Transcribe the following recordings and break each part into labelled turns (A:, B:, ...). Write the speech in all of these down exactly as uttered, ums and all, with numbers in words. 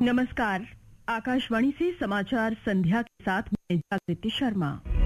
A: नमस्कार, आकाशवाणी से समाचार संध्या के साथ मैं जागृति शर्मा।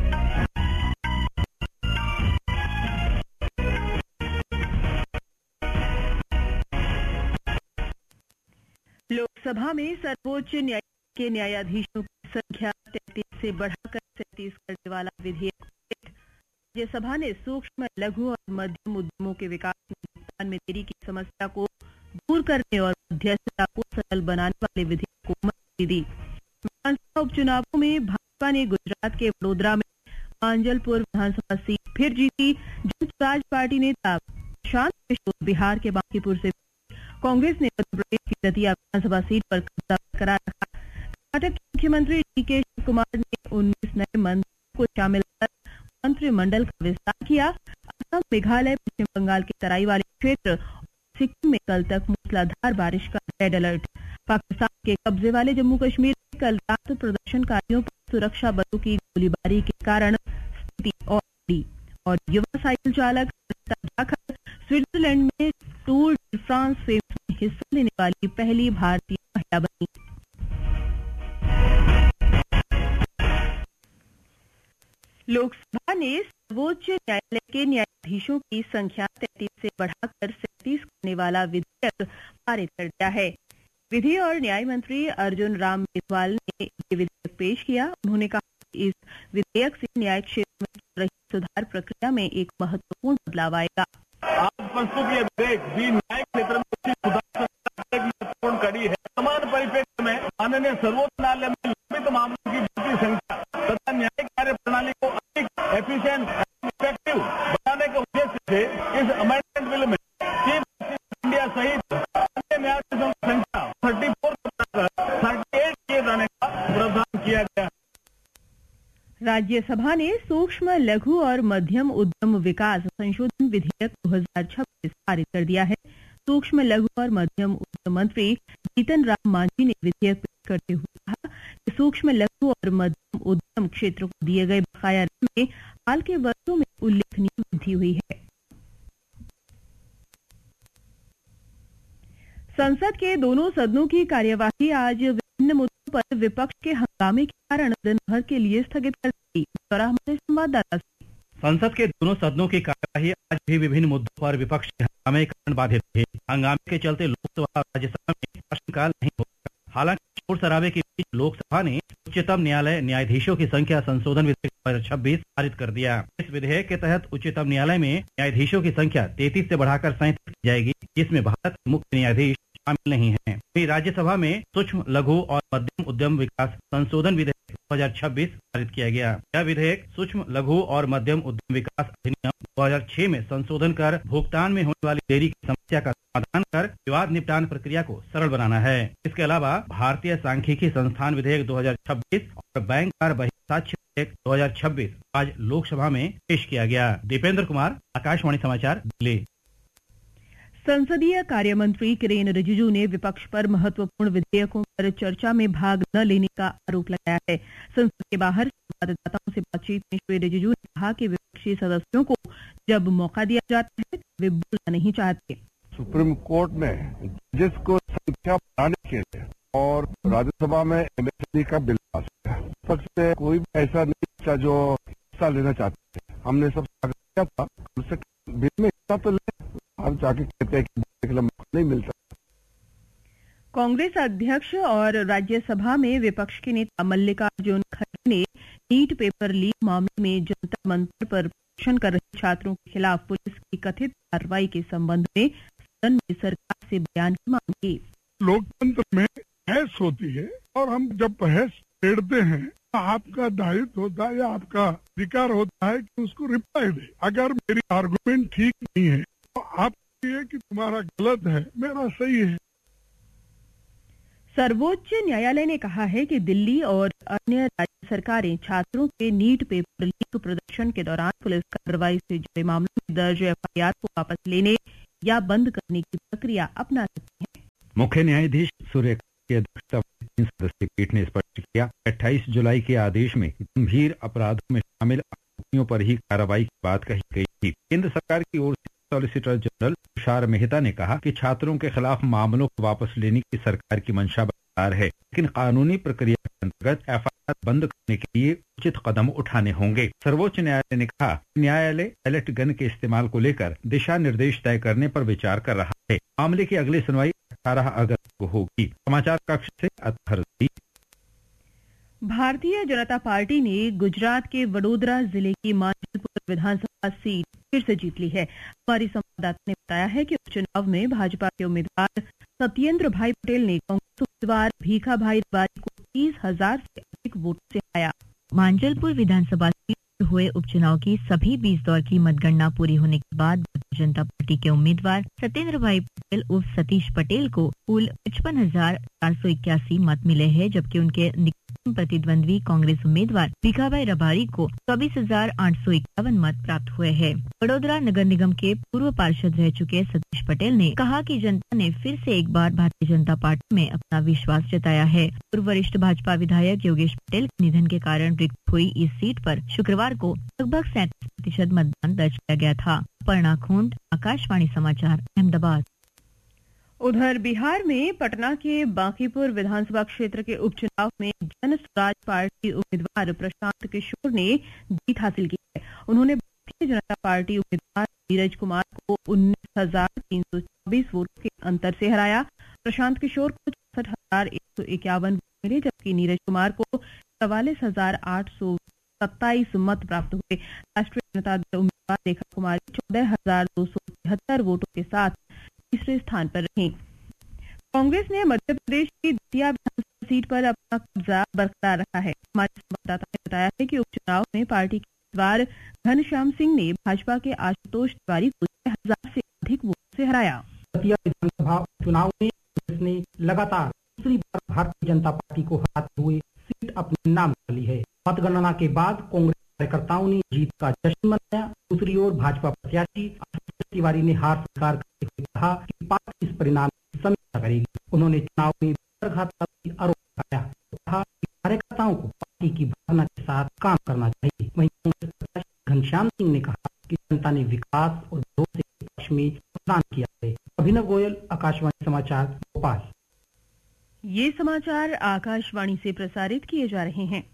A: लोकसभा में सर्वोच्च न्यायालय के न्यायाधीशों की संख्या तैंतीस से बढ़ाकर सैंतीस करने वाला विधेयक राज्यसभा ने सूक्ष्म, लघु और मध्यम उद्यमों के विकास में भुगतान में देरी की समस्या को दूर करने और मध्यस्थता को सरल बनाने वाले विधेयक को मंजूरी दी। विधानसभा उपचुनावों में भाजपा ने गुजरात के वडोदरा में मांजलपुर विधानसभा सीट फिर जीती। जनसुराज पार्टी नेता प्रशांत किशोर बिहार के बांकीपुर से, कांग्रेस ने मध्य प्रदेश की दतिया विधानसभा सीट पर कब्जा बरकरार रखा। कर्नाटक के मुख्यमंत्री डी के शिव कुमार ने उन्नीस नए मंत्रियों को शामिल कर मंत्रिमंडल का विस्तार किया। असम, मेघालय, पश्चिम बंगाल के तराई वाले क्षेत्र, सिक्किम में कल तक मूसलाधार बारिश का रेड अलर्ट। पाकिस्तान के कब्जे वाले जम्मू कश्मीर में कल रात प्रदर्शनकारियों पर सुरक्षा बलों की गोलीबारी के कारण स्थिति और बढ़ी और युवा साइकिल चालक जाखर स्विट्जरलैंड में टूर डी फ्रांस फेम्स में हिस्सा लेने वाली पहली भारतीय महिला बनी। लोकसभा ने सर्वोच्च न्यायालय के न्यायाधीशों की संख्या तैंतीस से बढ़ाकर सैंतीस करने वाला विधेयक पारित कर दिया है। विधि और न्याय मंत्री अर्जुन राम मेघवाल ने ये विधेयक पेश किया। उन्होंने कहा कि इस विधेयक से न्याय क्षेत्र में चल रही सुधार प्रक्रिया में एक महत्वपूर्ण बदलाव आएगा।
B: आज प्रस्तुत ये विधेयक भी न्याय क्षेत्र में सुधार की महत्वपूर्ण कड़ी है। समान परिप्रेक्ष्य में माननीय सर्वोच्च न्यायालय में लंबित मामलों की बढ़ती संख्या तथा न्यायिक कार्य प्रणाली को अधिक एफिशिएंट और इफेक्टिव बनाने के उद्देश्य से इस अमेंडमेंट बिल में चीफ जस्टिस इंडिया सहित अन्य न्यायाधीशों की संख्या चौंतीस बढ़ाकर अड़तीस किए जाने का प्रावधान किया गया।
A: राज्यसभा ने सूक्ष्म, लघु और मध्यम उद्यम विकास संशोधन विधेयक दो हजार छब्बीस पारित कर दिया है। सूक्ष्म, लघु और मध्यम उद्यम मंत्री जीतन राम मांझी ने विधेयक पेश करते हुए कहा कि सूक्ष्म, लघु और मध्यम उद्यम क्षेत्र को दिए गए बकाया ऋण में हाल के वर्षों में उल्लेखनीय वृद्धि हुई है। संसद के दोनों सदनों की कार्यवाही आज विभिन्न मुद्दों पर विपक्ष के हंगामे के कारण दिन भर के लिए स्थगित कर दी। हमारे संवाददाता से
C: संसद के दोनों सदनों की कार्यवाही आज भी विभिन्न मुद्दों पर विपक्ष के हंगामे के कारण बाधित रही। हंगामे के चलते लोकसभा और राज्यसभा में प्रश्नकाल नहीं होगा। हालांकि शोर शराबे के बीच लोकसभा ने उच्चतम न्यायालय न्यायाधीशों की संख्या संशोधन विधेयक दो हजार छब्बीस पारित कर दिया। इस विधेयक के तहत उच्चतम न्यायालय में न्यायाधीशों की संख्या तैंतीस से बढ़ाकर सैंतीस की जाएगी, जिसमें भारत के मुख्य न्यायाधीश शामिल नहीं है। वहीं राज्यसभा में सूक्ष्म, लघु और मध्यम उद्यम विकास संशोधन विधेयक दो हजार छब्बीस पारित किया गया। यह विधेयक सूक्ष्म, लघु और मध्यम उद्यम विकास अधिनियम दो हजार छह में संशोधन कर भुगतान में होने वाली देरी की समस्या का समाधान कर विवाद निपटान प्रक्रिया को सरल बनाना है। इसके अलावा भारतीय सांख्यिकी संस्थान विधेयक दो हजार छब्बीस और बैंक कार बहिर्साक्ष्य विधेयक दो हजार छब्बीस आज लोकसभा में पेश किया गया। दीपेंद्र कुमार, आकाशवाणी समाचार, दिल्ली।
A: संसदीय कार्य मंत्री किरेन रिजिजू ने विपक्ष पर महत्वपूर्ण विधेयकों पर चर्चा में भाग न लेने का आरोप लगाया है। संसद के बाहर संवाददाताओं से बातचीत में श्री रिजिजू ने कहा कि विपक्षी सदस्यों को जब मौका दिया जाता है वे बोलना नहीं चाहते।
D: सुप्रीम कोर्ट ने जिसको संख्या बढ़ाने के लिए और राज्यसभा में एमएसडी का बिल पास किया, विपक्ष से कोई भी ऐसा नहीं था जो हिस्सा लेना चाहते थे। हमने सब स्वागत किया था, उससे बिल में हिस्सा तो ले, हम जाके कहते हैं कि नहीं मिलता।
A: कांग्रेस अध्यक्ष और राज्यसभा में विपक्ष के नेता मल्लिकार्जुन खड़गे ने नीट पेपर लीक मामले में जंतर मंतर पर प्रदर्शन कर रहे छात्रों के खिलाफ पुलिस की कथित कार्रवाई के संबंध में सदन में सरकार से बयान की मांग की।
E: लोकतंत्र में बहस होती है और हम जब बहस छेड़ते हैं आपका दायित्व होता है या आपका अधिकार होता है कि उसको रिप्लाई दे। अगर मेरी आर्गुमेंट ठीक नहीं है तो आप कहिए कि तुम्हारा गलत है, मेरा सही है।
A: सर्वोच्च न्यायालय ने कहा है कि दिल्ली और अन्य राज्य सरकारें छात्रों के नीट पेपर लीक प्रदर्शन के दौरान पुलिस कार्रवाई से जुड़े मामलों में दर्ज एफआईआर को वापस लेने या बंद करने की प्रक्रिया अपना सकती हैं।
F: मुख्य न्यायाधीश सूर्यकांत की अध्यक्षता वाली तीन सदस्यीय पीठ ने स्पष्ट किया, अट्ठाईस जुलाई के आदेश में गंभीर अपराधों में शामिल आरोपियों पर ही कार्रवाई की बात कही गई थी। केंद्र सरकार की ओर से सॉलिसिटर जनरल तुषार मेहता ने कहा कि छात्रों के खिलाफ मामलों को वापस लेने की सरकार की मंशा तैयार है, लेकिन कानूनी प्रक्रिया के अंतर्गत एफ आई आर बंद करने के लिए उचित कदम उठाने होंगे। सर्वोच्च न्यायालय ने कहा, न्यायालय पैलेट गन के इस्तेमाल को लेकर दिशा निर्देश तय करने पर विचार कर रहा है। मामले की अगली सुनवाई अठारह अगस्त को होगी। समाचार कक्ष से अतहर दी।
A: भारतीय जनता पार्टी ने गुजरात के वडोदरा जिले की मांजलपुर विधानसभा सीट फिर से जीत ली है। हमारी संवाददाता ने बताया है कि उपचुनाव में भाजपा के उम्मीदवार सत्येंद्र भाई पटेल ने कांग्रेस उम्मीदवार भीखा भाई रबारी को तीस हजार से अधिक वोटों से हराया।
G: मांजलपुर विधानसभा सीट पर हुए उपचुनाव की सभी बीस दौर की मतगणना पूरी होने के बाद भारतीय जनता पार्टी के उम्मीदवार सत्येंद्र भाई पटेल उर्फ सतीश पटेल को कुल पचपन हजार चार सौ इक्यासी मत मिले हैं, जबकि उनके प्रतिद्वंद्वी कांग्रेस उम्मीदवार भीखाभाई रबारी को चौबीस हजार आठ सौ इक्यावन मत प्राप्त हुए हैं। वडोदरा नगर निगम के पूर्व पार्षद रह चुके सतीश पटेल ने कहा कि जनता ने फिर से एक बार भारतीय जनता पार्टी में अपना विश्वास जताया है। पूर्व वरिष्ठ भाजपा विधायक योगेश पटेल के निधन के कारण रिक्त हुई इस सीट पर शुक्रवार को लगभग सैंतीस प्रतिशत मतदान दर्ज किया गया था। पर्णा खोंड, आकाशवाणी समाचार, अहमदाबाद।
A: उधर बिहार में पटना के बांकीपुर विधानसभा क्षेत्र के उपचुनाव में जन स्वराज पार्टी उम्मीदवार प्रशांत किशोर ने जीत हासिल की है। उन्होंने भारतीय जनता पार्टी उम्मीदवार नीरज कुमार को उन्नीस हजार तीन सौ चौबीस वोटों के अंतर से हराया। प्रशांत किशोर को चौसठ हजार एक सौ इक्यावन वोट मिले, जबकि नीरज कुमार को चवालीस हजार आठ सौ सत्ताईस मत प्राप्त हुए। राष्ट्रीय जनता दल उम्मीदवार रेखा कुमारी चौदह हजार दो सौ तिहत्तर वोटों के साथ तीसरे स्थान पर रही। कांग्रेस ने मध्य प्रदेश की दतिया विधानसभा सीट पर अपना कब्जा बरकरार रखा है। हमारे संवाददाता ने बताया है कि उपचुनाव में पार्टी के उम्मीदवार घनश्याम सिंह ने भाजपा के आशुतोष तिवारी को छह हजार से अधिक वोट से हराया।
H: दतिया विधानसभा चुनाव में कांग्रेस ने लगातार दूसरी बार भारतीय जनता पार्टी को हराते हुए सीट अपने नाम कर ली है। मतगणना के बाद कांग्रेस कार्यकर्ताओं ने जीत का जश्न मनाया। दूसरी ओर भाजपा प्रत्याशी आशुतोष तिवारी ने हार स्वीकार करते हुए कहा कि पार्टी इस परिणाम की समीक्षा करेगी। उन्होंने चुनाव में विश्वासघात का भी आरोप लगाया। कहा कि कार्यकर्ताओं को पार्टी की भावना के साथ काम करना चाहिए। वहीं कांग्रेस प्रत्याशी घनश्याम सिंह ने कहा कि जनता ने विकास और भरोसे के पक्ष में मतदान किया है। अभिनव गोयल, आकाशवाणी समाचार, भोपाल।
A: ये समाचार आकाशवाणी से प्रसारित किए जा रहे हैं।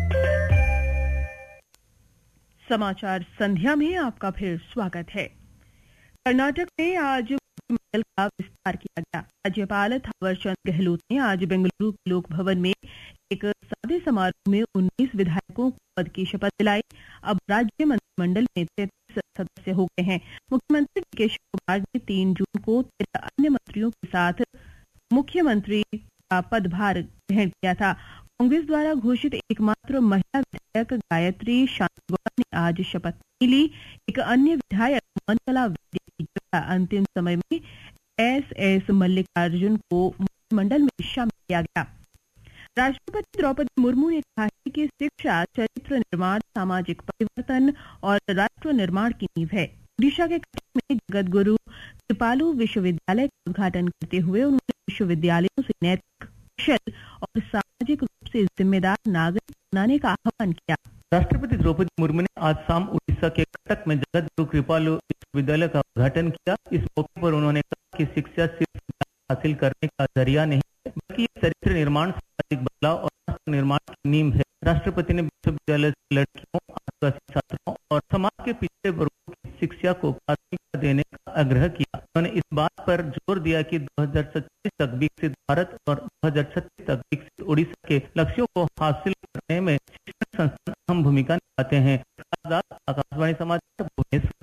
A: समाचार संध्या में आपका फिर स्वागत है। कर्नाटक में आज मंडल का विस्तार किया गया। राज्यपाल थावरचंद गहलोत ने आज बेंगलुरु के लोक भवन में एक सादे समारोह में उन्नीस विधायकों को पद की शपथ दिलाई। अब राज्य मंत्रिमंडल में तैंतीस सदस्य हो गए हैं। मुख्यमंत्री डी के शिवकुमार ने तीन जून को तेरह अन्य मंत्रियों के साथ मुख्यमंत्री का पदभार ग्रहण किया था। कांग्रेस द्वारा घोषित एकमात्र महिला विधायक गायत्री शांतिगौड़ा ने आज शपथ ली। एक अन्य विधायक मनकला वैद्य की जगह अंतिम समय में एस एस मल्लिकार्जुन को मंत्रिमंडल में शामिल किया गया। राष्ट्रपति द्रौपदी मुर्मू ने कहा है कि शिक्षा चरित्र निर्माण, सामाजिक परिवर्तन और राष्ट्र निर्माण की नींव है। ओडिशा के कटक में जगत गुरु कृपालु विश्वविद्यालय का उद्घाटन करते हुए उन्होंने विश्वविद्यालयों से नैतिक, कुशल और सामाजिक रूप से जिम्मेदार नागरिक बनाने का आह्वान किया।
I: राष्ट्रपति द्रौपदी मुर्मू ने आज शाम उड़ीसा के कटक में जगत गुरु कृपालु विश्वविद्यालय का उद्घाटन किया। इस मौके पर उन्होंने कहा कि शिक्षा सिर्फ हासिल करने का जरिया नहीं है, बल्कि चरित्र निर्माण, सामाजिक बदलाव और राष्ट्र निर्माण की नींव है। राष्ट्रपति ने विश्वविद्यालय से लड़कियों, आदिवासी छात्रों और समाज के पिछड़े वर्गों की शिक्षा को प्राथमिकता देने का आग्रह किया। उन्होंने इस बात पर जोर दिया कि दो हजार सत्ताईस तक विकसित भारत और दो हजार छत्तीस तक विकसित ओडिशा के लक्ष्यों को हासिल करने में शिक्षण संस्थान अहम भूमिका निभाते हैं। आकाशवाणी समाचार, भुवनेश्वर।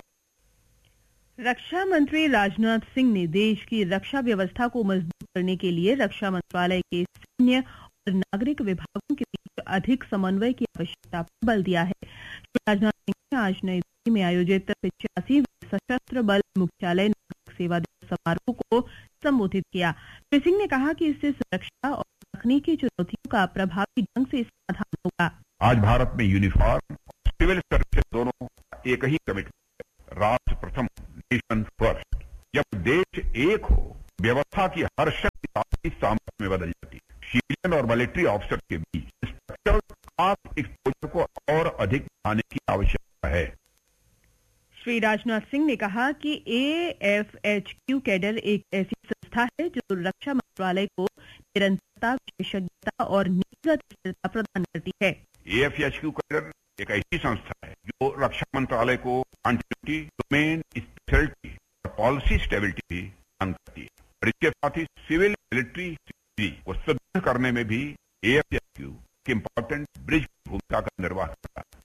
A: रक्षा मंत्री राजनाथ सिंह ने देश की रक्षा व्यवस्था को मजबूत करने के लिए रक्षा मंत्रालय के सैन्य और नागरिक विभागों के बीच अधिक समन्वय की आवश्यकता पर बल दिया है। राजनाथ सिंह ने आज नई दिल्ली में आयोजित पिचासी सशस्त्र बल मुख्यालय नागरिक सेवा दिवस समारोह को संबोधित किया। श्री सिंह ने कहा कि इससे सुरक्षा और तकनीकी चुनौतियों का प्रभावी ढंग से समाधान होगा।
D: आज भारत में यूनिफॉर्म और सिविल सर्विसेज दोनों एक ही कमिटमेंट है, राष्ट्र प्रथम, नेशन फर्स्ट। जब देश एक हो, व्यवस्था की हर शक्ति आपसी सामर्थ्य में बदल जाती है। सिविलियन और मिलिट्री ऑफिसर के बीच स्ट्रक्चरल कास्ट एक्सपोजर को और अधिक बढ़ाने की आवश्यकता है।
A: श्री राजनाथ सिंह ने कहा कि A F H Q cadre एक ऐसी संस्था है जो रक्षा मंत्रालय को निरंतरता, विशेषज्ञता और नीतिगत स्थिरता प्रदान करती है।
J: A F H Q cadre एक ऐसी संस्था है जो रक्षा मंत्रालय को कॉन्टिन्यूटी, डोमेन स्पेशलिटी और पॉलिसी स्टेबिलिटी भी प्रदान करती है और इसके साथ ही सिविल मिलिट्री को सुदृढ़ करने में भी ए एफ एच क्यू की इम्पोर्टेंट ब्रिज की भूमिका का निर्वाह करता है।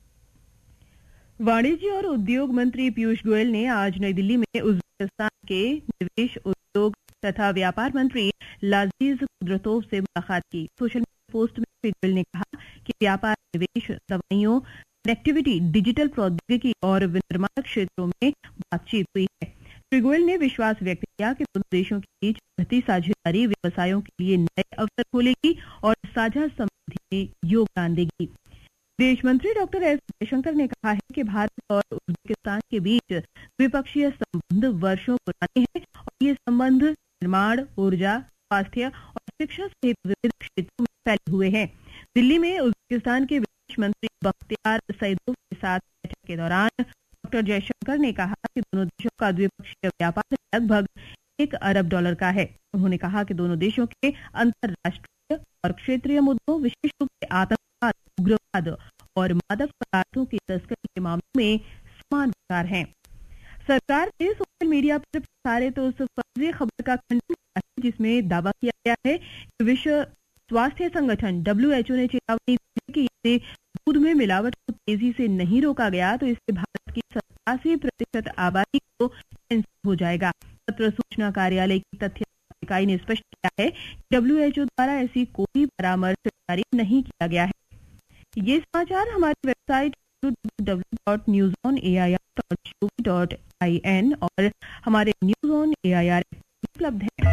A: वाणिज्य और उद्योग मंत्री पीयूष गोयल ने आज नई दिल्ली में उज्बेकिस्तान के निवेश, उद्योग तथा व्यापार मंत्री लाजीज कुद्रतोव से मुलाकात की। सोशल मीडिया पोस्ट में श्री गोयल ने कहा कि व्यापार, निवेश, दवाइयों, कनेक्टिविटी, डिजिटल प्रौद्योगिकी और विनिर्माण क्षेत्रों में बातचीत हुई है। श्री गोयल ने विश्वास व्यक्त किया कि दोनों देशों के बीच बढ़ती साझेदारी व्यवसायों के लिए नए अवसर खोलेगी और साझा समृद्धि में योगदान देगी। विदेश मंत्री डॉक्टर एस जयशंकर ने कहा है कि भारत और उज्बेकिस्तान के बीच द्विपक्षीय संबंध वर्षों पुराने हैं और ये संबंध निर्माण, ऊर्जा, स्वास्थ्य और शिक्षा सहित विविध क्षेत्रों में फैले हुए हैं। दिल्ली में उज्बेकिस्तान के विदेश मंत्री बख्तियार सईदोव के साथ बैठक के दौरान डॉक्टर जयशंकर ने कहा कि दोनों देशों का द्विपक्षीय व्यापार लगभग एक अरब डॉलर का है। उन्होंने कहा कि दोनों देशों के अंतर्राष्ट्रीय और क्षेत्रीय मुद्दों, विशेष रूप से आतंकवाद, उग्रवाद और मादक पदार्थों की तस्करी के मामलों में समान विचार हैं। सरकार ने सोशल मीडिया पर प्रसारित उस फर्जी खबर का खंडन किया है जिसमें दावा किया गया है कि विश्व स्वास्थ्य संगठन डब्ल्यू एच ओ ने चेतावनी दी कि यदि दूध में मिलावट को तेजी से नहीं रोका गया तो इससे भारत की सतासी प्रतिशत आबादी को कैंसर हो जाएगा। पत्र सूचना कार्यालय की तथ्य इकाई ने स्पष्ट किया है कि डब्ल्यू एच ओ द्वारा ऐसी कोई परामर्श जारी नहीं किया गया है। ये समाचार हमारी website W W W dot news on A I R dot G O V dot I N और हमारे news on A I R उपलब्ध है।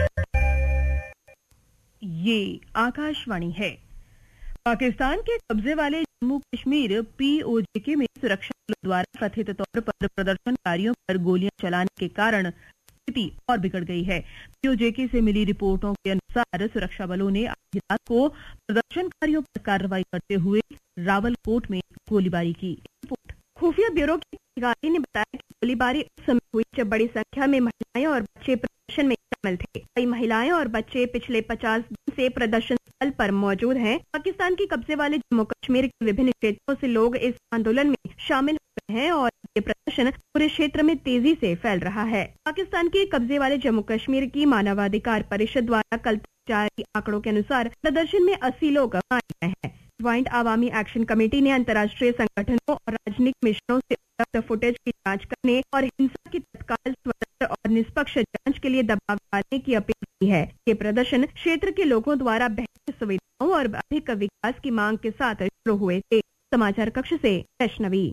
A: ये आकाशवाणी है। पाकिस्तान के कब्जे वाले जम्मू कश्मीर पी ओ जे के में सुरक्षा बलों द्वारा कथित तौर पर प्रदर्शनकारियों पर गोलियां चलाने के कारण स्थिति और बिगड़ गई है। पी ओ जे के से मिली रिपोर्टों के अनुसार सुरक्षा बलों ने आज रात को प्रदर्शनकारियों पर कार्रवाई करते हुए रावलकोट में गोलीबारी की। रिपोर्ट
K: खुफिया ब्यूरो के अधिकारी ने बताया कि गोलीबारी उस समय हुई जब बड़ी संख्या में महिलाएं और बच्चे प्रदर्शन में शामिल थे। कई महिलाएं और बच्चे पिछले पचास दिन से प्रदर्शन स्थल पर मौजूद हैं। पाकिस्तान की कब्जे वाले जम्मू कश्मीर के विभिन्न क्षेत्रों से लोग इस आंदोलन में शामिल हो रहे हैं और ये प्रदर्शन पूरे क्षेत्र में तेजी से फैल रहा है। पाकिस्तान के कब्जे वाले जम्मू कश्मीर की मानवाधिकार परिषद द्वारा कल जारी आंकड़ों के अनुसार प्रदर्शन में अस्सी लोग मारे गए हैं। ज्वाइंट आवामी एक्शन कमेटी ने अंतर्राष्ट्रीय संगठनों और राजनीतिक मिशनों से उपलब्ध फुटेज की जांच करने और हिंसा की तत्काल, स्वतंत्र और निष्पक्ष जांच के लिए दबाव डालने की अपील की है। ये प्रदर्शन क्षेत्र के लोगों द्वारा बेहतर सुविधाओं और अधिक विकास की मांग के साथ शुरू हुए थे। समाचार कक्ष से वैष्णवी।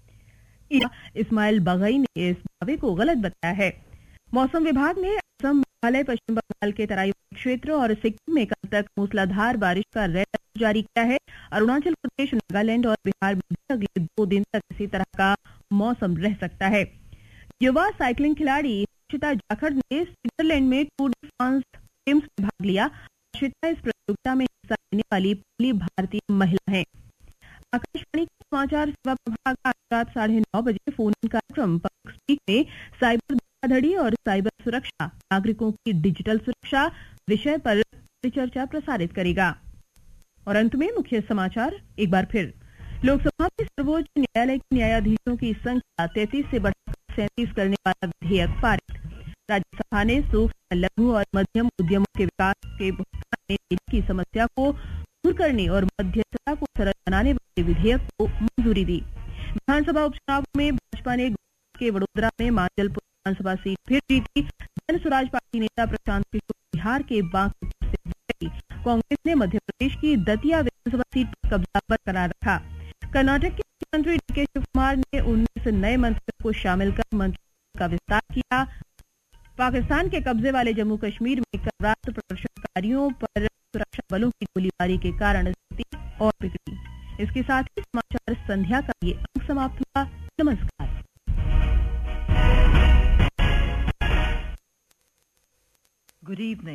A: इस्माइल बागई ने इस दावे को गलत बताया है। मौसम विभाग ने असम, मेघालय, पश्चिम बंगाल के तराई क्षेत्र और सिक्किम में कल तक मूसलाधार बारिश का रेड अलर्ट जारी किया है। अरुणाचल प्रदेश, नागालैंड और बिहार में भी अगले दो दिन तक इसी तरह का मौसम रह सकता है। युवा साइकिलिंग खिलाड़ी हर्षिता जाखड़ ने स्विट्जरलैंड में टूर डी फ्रांस गेम्स में भाग लिया। हर्षिता इस प्रतियोगिता में हिस्सा लेने वाली पहली भारतीय महिला है। आकाशवाणी के समाचार सेवा प्रभाग आज रात साढ़े नौ बजे फोन इन कार्यक्रम पब्लिक स्पीक में साइबर धोखाधड़ी और साइबर सुरक्षा, नागरिकों की डिजिटल सुरक्षा विषय पर चर्चा प्रसारित करेगा। और अंत में मुख्य समाचार एक बार फिर। लोकसभा में सर्वोच्च न्यायालय के न्यायाधीशों की संख्या तैंतीस से बढ़ाकर सैंतीस करने वाला विधेयक पारित। राज्यसभा ने सूक्ष्म, लघु और मध्यम उद्यमों के विकास के भुगतान में देरी की समस्या को दूर करने और मध्यस्थता को सरल बनाने वाले विधेयक को मंजूरी दी। विधानसभा उपचुनाव में भाजपा ने के वडोदरा में मांजलपुर विधानसभा सीट फिर जीती। जन स्वराज पार्टी नेता प्रशांत किशोर बिहार के बांकीपुर से जीती। कांग्रेस ने मध्य प्रदेश की दतिया विधानसभा सीट पर कब्जा बरकरार रखा। कर्नाटक के मुख्यमंत्री डी के शिवकुमार ने उन्नीस नए मंत्रियों को शामिल कर मंत्रिमंडल का विस्तार किया। पाकिस्तान के कब्जे वाले जम्मू कश्मीर में कल रात प्रदर्शनकारियों पर सुरक्षा बलों की गोलीबारी के कारण स्थिति और बिगड़ी। इसके साथ ही समाचार संध्या का ये अंक समाप्त हुआ। नमस्कार।
L: Good evening.